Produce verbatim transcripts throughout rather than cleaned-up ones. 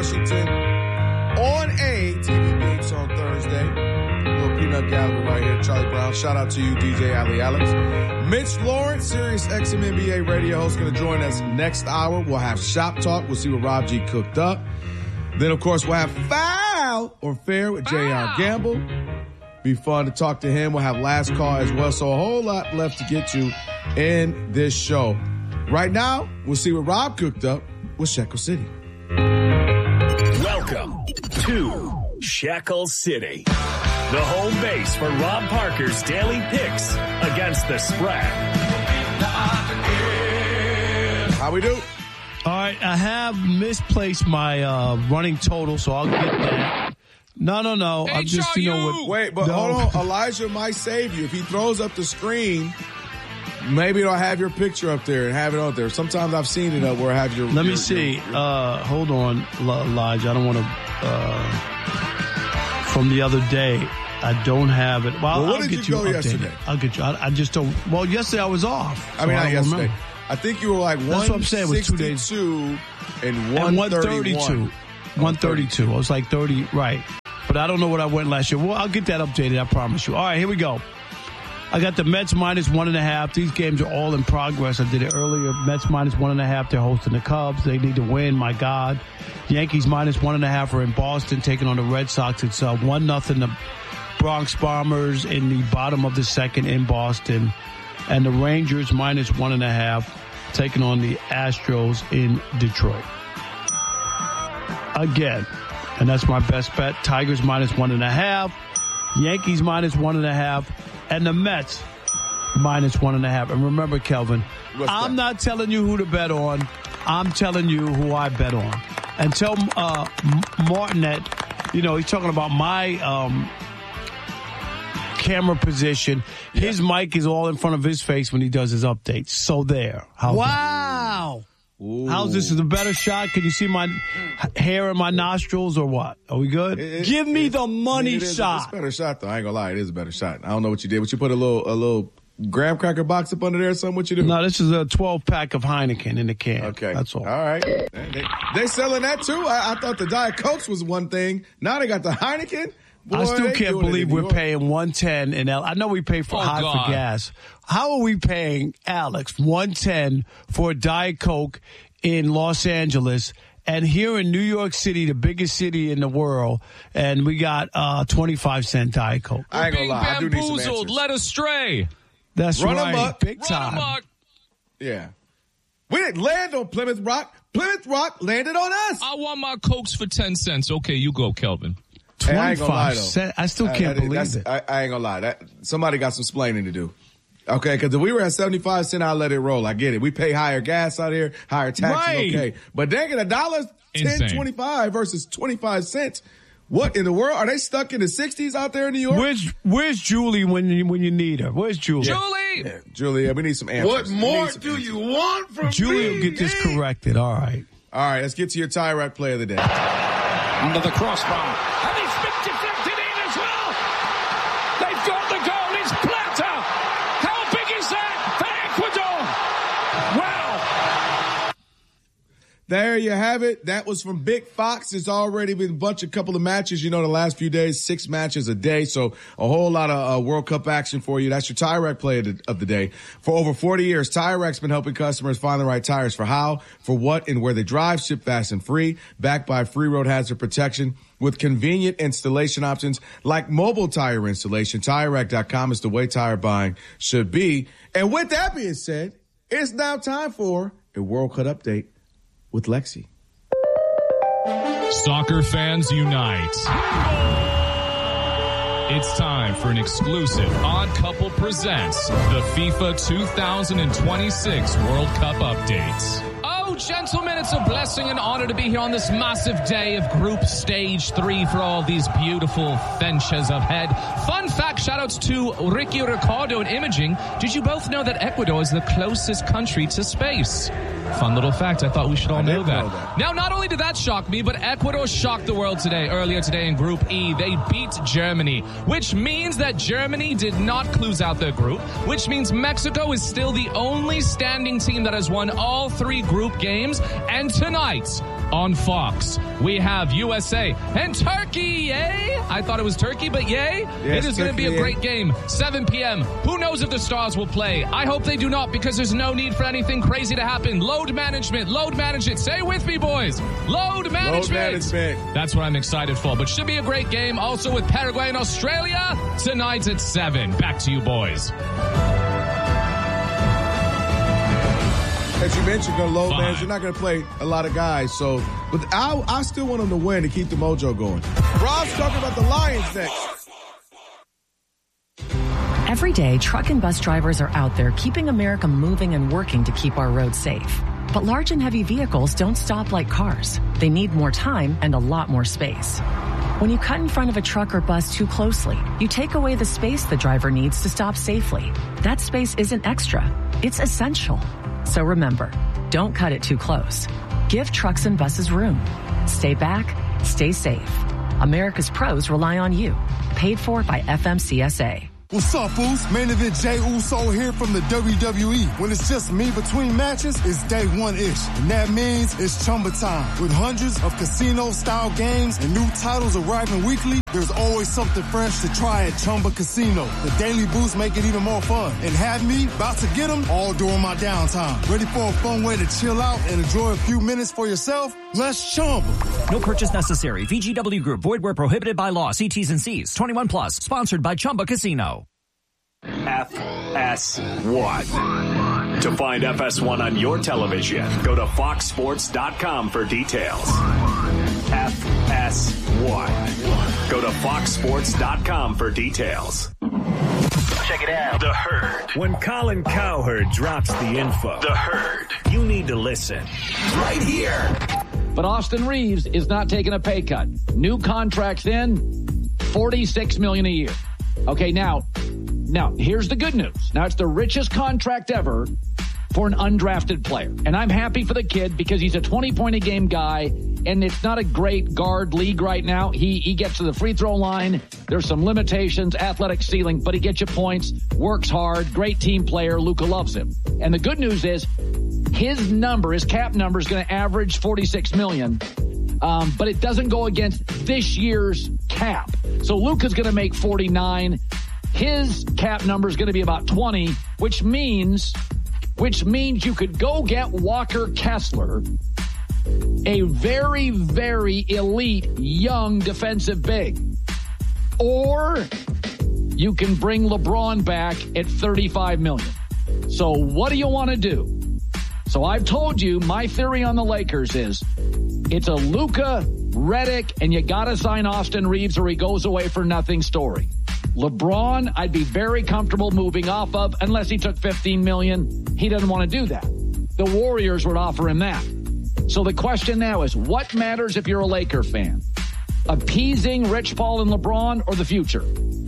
Washington on a T V Beats on Thursday. Little peanut gallery right here. Charlie Brown. Shout out to you, D J Ali Alex. Mitch Lawrence, Sirius X M N B A radio host, going to join us next hour. We'll have Shop Talk. We'll see what Rob G cooked up. Then, of course, we'll have Foul or Fair with J R Gamble. Be fun to talk to him. We'll have Last Call as well. So a whole lot left to get to in this show. Right now, we'll see what Rob cooked up with Shekel City. Welcome to Shekel City, the home base for Rob Parker's daily picks against the spread. How we do? All right, I have misplaced my uh, running total, so I'll get that. No, no, no. I'm just, you know what. Wait, but no. hold on. Elijah might save you. If he throws up the screen, maybe it'll have your picture up there and have it out there. Sometimes I've seen it up where I have your. Let your, me see. Your, your, uh, hold on, Elijah. I don't want to. Uh, from the other day, I don't have it. Well, well what I'll did get you you go updated. yesterday? I'll get you. I, I just don't. Well, yesterday I was off. So I mean, not I yesterday. remember. I think you were like That's what I'm saying. It was two days. And one thirty-two. one thirty-two. I was like thirty, right. But I don't know what I went last year. Well, I'll get that updated, I promise you. All right, here we go. I got the Mets minus one and a half. These games are all in progress. I did it earlier. Mets minus one and a half. They're hosting the Cubs. They need to win, my God. Yankees minus one and a half are in Boston, taking on the Red Sox. It's uh, one nothing. The Bronx Bombers in the bottom of the second in Boston. And the Rangers minus one and a half, taking on the Astros in Detroit. Again, and that's my best bet. Tigers minus one and a half, Yankees minus one and a half, and the Mets minus one and a half. And remember, Kelvin, What's I'm that? not telling you who to bet on. I'm telling you who I bet on. And tell uh, Martinet, you know, he's talking about my um, camera position. Yeah. His mic is all in front of his face when he does his updates. So there. How's wow. That? How's this? Is a better shot? Can you see my hair in my nostrils or what? Are we good? It, it, Give me it, the money it is, shot. It's a better shot, though. I ain't gonna lie. It is a better shot. I don't know what you did. But you put a little a little graham cracker box up under there or something? What you do? No, this is a twelve pack of Heineken in the can. Okay. That's all. All right. They, they selling that, too? I, I thought the Diet Cokes was one thing. Now they got the Heineken? Boy, I still can't believe we're paying one ten in L. I know we pay for oh, high God. for gas. How are we paying, Alex, one ten for a Diet Coke in Los Angeles, and here in New York City, the biggest city in the world, and we got uh twenty-five cent Diet Coke? I ain't gonna lie. I do need some Bamboozled, answers. led astray. That's Run right. amok. Big Run time. amok. Yeah. We didn't land on Plymouth Rock. Plymouth Rock landed on us. I want my Cokes for ten cents. Okay, you go, Kelvin. Hey, I ain't gonna lie, though. twenty-five cents. I still I- can't I- believe that's- it. I, I ain't gonna lie. That somebody got some splaining to do. Okay, because if we were at seventy-five cents, I'll let it roll. I get it. We pay higher gas out here, higher taxes, Right. okay. But dang it, a dollar ten Insane. twenty-five versus twenty-five cents. What in the world? Are they stuck in the sixties out there in New York? Where's Where's Julie when you when you need her? Where's Julie? Julie! Yeah, Julia, we need some answers. What We more need some do answers. you want from Julie me? will get this corrected. All right. All right, let's get to your tie rack play of the day. Under the crossbar. And it's been deflected in as well. They've got the goal. It's Plata. How big is that for Ecuador? Wow. There you have it. That was from Big Fox. It's already been a bunch of couple of matches, you know, the last few days, six matches a day. So a whole lot of uh, World Cup action for you. That's your Tire Rack play of the, of the day. For over forty years, Tire Rack's been helping customers find the right tires for how, for what, and where they drive, ship fast and free, backed by free road hazard protection with convenient installation options like mobile tire installation. Tire Rack dot com is the way tire buying should be. And with that being said, it's now time for a World Cup update with Lexi. Soccer fans unite. It's time for an exclusive Odd Couple Presents the FIFA two thousand twenty-six World Cup update. Oh, gentlemen, it's a blessing and honor to be here on this massive day of Group Stage three for all these beautiful ventures ahead. Fun fact, shout-outs to Ricky Ricardo and Imaging. Did you both know that Ecuador is the closest country to space? Fun little fact. I thought we should all know that. know that. Now, not only did that shock me, but Ecuador shocked the world today, earlier today in Group E. They beat Germany, which means that Germany did not close out their group, which means Mexico is still the only standing team that has won all three group games. And tonight, on Fox. We have U S A and Turkey, yay? I thought it was Turkey, but yay? Yes, it is going to be a great game. seven p.m. Who knows if the Stars will play? I hope they do not, because there's no need for anything crazy to happen. Load management, load management. Say it with me, boys. Load management. Load management. That's what I'm excited for, but should be a great game. Also with Paraguay and Australia tonight at seven. Back to you, boys. As you mentioned, going to load Fine. man, you're not going to play a lot of guys. So, but I, I still want them to win to keep the mojo going. Rob's talking about the Lions next. Every day, truck and bus drivers are out there keeping America moving and working to keep our roads safe. But large and heavy vehicles don't stop like cars. They need more time and a lot more space. When you cut in front of a truck or bus too closely, you take away the space the driver needs to stop safely. That space isn't extra. It's essential. So remember, don't cut it too close. Give trucks and buses room. Stay back, stay safe. America's pros rely on you. Paid for by F M C S A. What's up, fools? Main Event Jey Uso here from the W W E. When it's just me between matches, it's day one-ish. And that means it's Chumba time. With hundreds of casino-style games and new titles arriving weekly, there's always something fresh to try at Chumba Casino. The daily boosts make it even more fun. And have me about to get them all during my downtime. Ready for a fun way to chill out and enjoy a few minutes for yourself? Let's Chumba. No purchase necessary. V G W Group. Void where prohibited by law. See T's and C's. twenty-one plus. Sponsored by Chumba Casino. F S one. To find F S one on your television, go to fox sports dot com for details. F S one. Go to fox sports dot com for details. Check it out. The Herd. When Colin Cowherd drops the info, The Herd, you need to listen. Right here. But Austin Reeves is not taking a pay cut. New contracts in, forty-six million dollars a year. Okay, now, now here's the good news. Now it's the richest contract ever for an undrafted player. And I'm happy for the kid because he's a twenty-point-a-game guy, and it's not a great guard league right now. He he gets to the free throw line. There's some limitations, athletic ceiling, but he gets you points, works hard, great team player. Luka loves him. And the good news is his number, his cap number is going to average forty-six million dollars. Um, but it doesn't go against this year's cap. So Luka's going to make forty-nine. His cap number is going to be about twenty, which means, which means you could go get Walker Kessler, a very, very elite young defensive big. Or you can bring LeBron back at thirty-five million dollars. So what do you want to do? So I've told you my theory on the Lakers is it's a Luka, Redick, and you got to sign Austin Reeves or he goes away for nothing story. LeBron, I'd be very comfortable moving off of unless he took fifteen million dollars. He doesn't want to do that. The Warriors would offer him that. So the question now is, what matters if you're a Laker fan? Appeasing Rich Paul and LeBron or the future?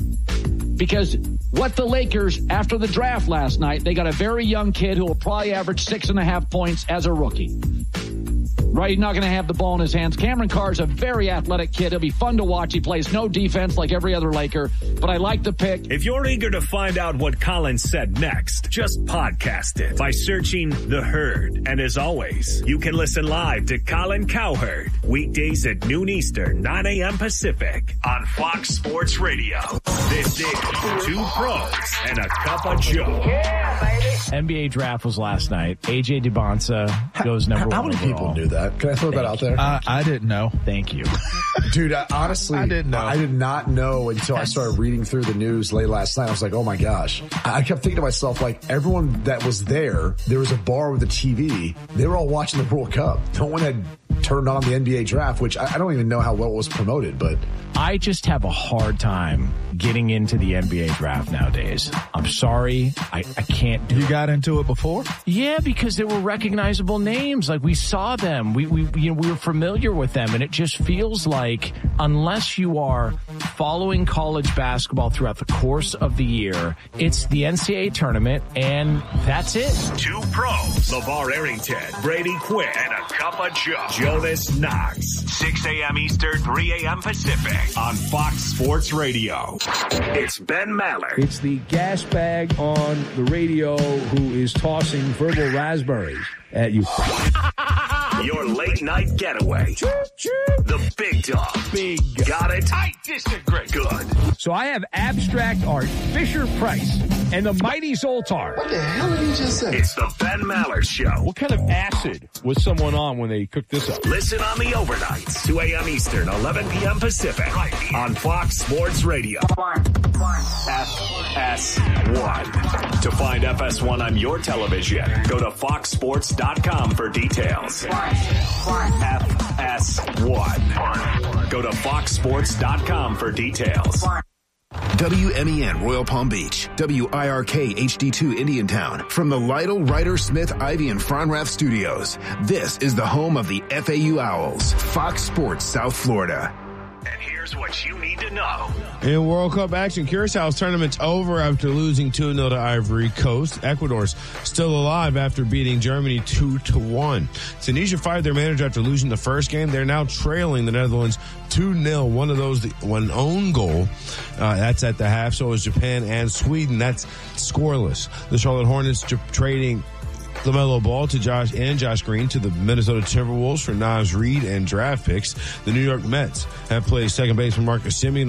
Because what the Lakers, after the draft last night, they got a very young kid who will probably average six and a half points as a rookie. Right, he's not going to have the ball in his hands. Cameron Carr's a very athletic kid. He'll be fun to watch. He plays no defense like every other Laker, but I like the pick. If you're eager to find out what Colin said next, just podcast it by searching The Herd. And as always, you can listen live to Colin Cowherd weekdays at noon Eastern, nine a.m. Pacific on Fox Sports Radio. This is Two Pros and a Cup of Joe. Yeah, baby. N B A draft was last night. A J DeBonsa goes number how, one How many overall. people knew that? Can I throw Thank that out there? Uh, I didn't know. Thank you. Dude, I, honestly, I didn't know. I did not know until I started reading through the news late last night. I was like, oh my gosh. I kept thinking to myself, like, everyone that was there, there was a bar with a T V. They were all watching the World Cup. No one had turned on the N B A draft, which I, I don't even know how well it was promoted, but I just have a hard time getting into the N B A draft nowadays. I'm sorry. I, I can't do You it. got into it before? Yeah, because there were recognizable names. Like, we saw them. We, we, you know, we were familiar with them. And it just feels like unless you are following college basketball throughout the course of the year, it's the N C double A tournament, and that's it. Two Pros, LeVar Arrington, Brady Quinn, and a Cup of Joe. Jonas Knox, six a.m. Eastern, three a.m. Pacific on Fox Sports Radio. It's Ben Maller. It's the gas bag on the radio who is tossing verbal raspberries at you. Your late night getaway. The Big Dog. Big. Got it? I disagree. Good. So I have abstract art, Fisher Price, and the Mighty Zoltar. What the hell did he just say? It's the Ben Maller Show. What kind of acid was someone on when they cooked this up? Listen on the overnights, two a.m. Eastern, eleven p.m. Pacific, right here on Fox Sports Radio. F S one. To find F S one on your television, go to fox sports dot com for details. F S one. Go to fox sports dot com for details. W M E N Royal Palm Beach, W I R K H D two Indiantown. From the Lytle, Ryder, Smith, Ivy, and Fronrath studios, this is the home of the F A U Owls, Fox Sports South Florida. And here's what you need to know. In World Cup action, Curaçao's tournament's over after losing two nil to Ivory Coast. Ecuador's still alive after beating Germany two to one. Tunisia fired their manager after losing the first game. They're now trailing the Netherlands two nil. One of those, one own goal. Uh, that's at the half. So is Japan and Sweden. That's scoreless. The Charlotte Hornets trading LaMelo Ball to Josh and Josh Green to the Minnesota Timberwolves for Naz Reid and draft picks. The New York Mets have played second baseman Marcus Semien